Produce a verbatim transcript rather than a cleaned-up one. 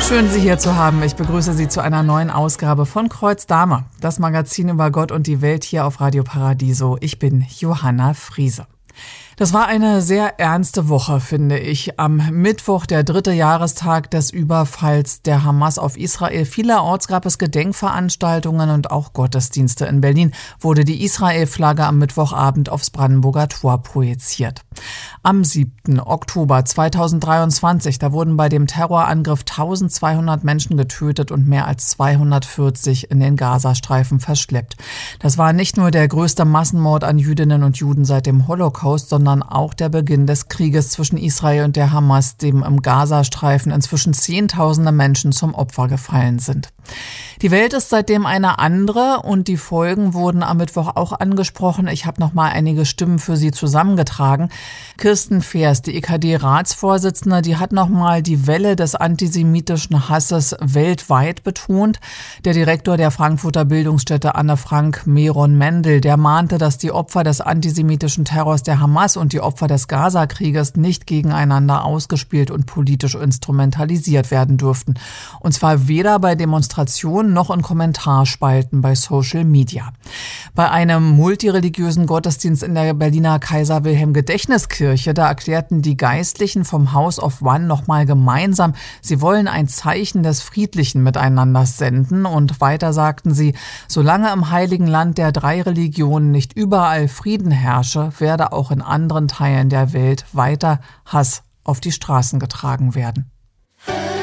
Schön, Sie hier zu haben. Ich begrüße Sie zu einer neuen Ausgabe von Kreuz Dame, das Magazin über Gott und die Welt hier auf Radio Paradiso. Ich bin Johanna Friese. Das war eine sehr ernste Woche, finde ich. Am Mittwoch, der dritte Jahrestag des Überfalls der Hamas auf Israel. Vielerorts gab es Gedenkveranstaltungen und auch Gottesdienste. In Berlin wurde die Israel-Flagge am Mittwochabend aufs Brandenburger Tor projiziert. Am siebten Oktober zweitausenddreiundzwanzig, da wurden bei dem Terrorangriff eintausendzweihundert Menschen getötet und mehr als zweihundertvierzig in den Gazastreifen verschleppt. Das war nicht nur der größte Massenmord an Jüdinnen und Juden seit dem Holocaust, sondern auch der Beginn des Krieges zwischen Israel und der Hamas, dem im Gazastreifen inzwischen Zehntausende Menschen zum Opfer gefallen sind. Die Welt ist seitdem eine andere und die Folgen wurden am Mittwoch auch angesprochen. Ich habe noch mal einige Stimmen für Sie zusammengetragen. Kirsten Feers, die E K D-Ratsvorsitzende, die hat noch mal die Welle des antisemitischen Hasses weltweit betont. Der Direktor der Frankfurter Bildungsstätte Anne Frank, Meron Mendel, der mahnte, dass die Opfer des antisemitischen Terrors der Hamas und die Opfer des Gaza-Krieges nicht gegeneinander ausgespielt und politisch instrumentalisiert werden dürften. Und zwar weder bei Demonstrationen noch in Kommentarspalten bei Social Media. Bei einem multireligiösen Gottesdienst in der Berliner Kaiser-Wilhelm-Gedächtniskirche, da erklärten die Geistlichen vom House of One nochmal gemeinsam, sie wollen ein Zeichen des friedlichen Miteinanders senden. Und weiter sagten sie, solange im Heiligen Land der drei Religionen nicht überall Frieden herrsche, werde auch in anderen Teilen der Welt weiter Hass auf die Straßen getragen werden.